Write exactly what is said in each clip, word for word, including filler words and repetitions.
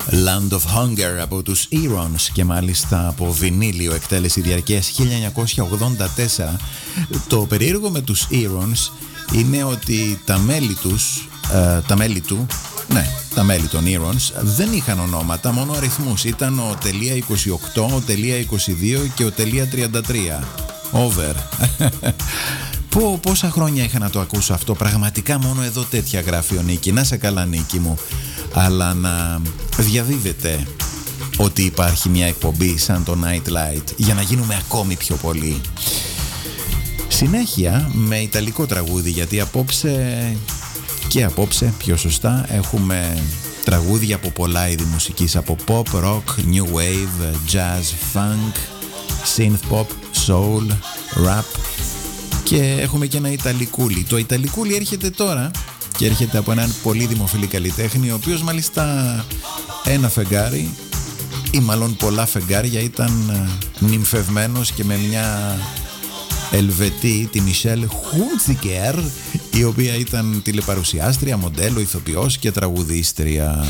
Land of Hunger από τους Eerons και μάλιστα από βινίλιο, εκτέλεση διαρκείας χίλια εννιακόσια ογδόντα τέσσερα. Το περίεργο με τους Eerons είναι ότι τα μέλη τους, ε, τα μέλη του, ναι, τα μέλη των Eerons δεν είχαν ονόματα, μόνο αριθμούς. Ήταν ο τελεία είκοσι οκτώ, ο τελεία είκοσι δύο και ο τελεία τριάντα τρία. Over. Πω, πόσα χρόνια είχα να το ακούσω αυτό. Πραγματικά μόνο εδώ τέτοια γράφει ο Νίκη. Να σε καλά, Νίκη μου. Αλλά να διαδίδεται ότι υπάρχει μια εκπομπή σαν το Night Light για να γίνουμε ακόμη πιο πολλοί. Συνέχεια με ιταλικό τραγούδι, γιατί απόψε και απόψε πιο σωστά έχουμε τραγούδια από πολλά είδη μουσικής, από pop, rock, new wave, jazz, funk, synth pop, soul, rap και έχουμε και ένα ιταλικούλι. Το ιταλικούλι έρχεται τώρα και έρχεται από έναν πολύ δημοφιλή καλλιτέχνη, ο οποίος μάλιστα ένα φεγγάρι ή μάλλον πολλά φεγγάρια ήταν νυμφευμένος και με μια Ελβετή, τη Μισελ Χούντζικερ, η οποία ήταν τηλεπαρουσιάστρια, μοντέλο, ηθοποιός και τραγουδίστρια.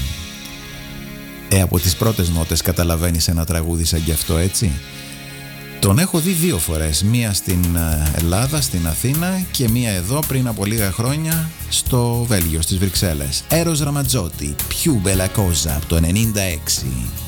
Ε, από τις πρώτες νότες καταλαβαίνεις ένα τραγούδι σαν κι αυτό, έτσι. Τον έχω δει δύο φορές, μία στην Ελλάδα, στην Αθήνα και μία εδώ πριν από λίγα χρόνια στο Βέλγιο, στις Βρυξέλλες. Έρος Ραματζότη, Più bella cosa, από το ενενήντα έξι.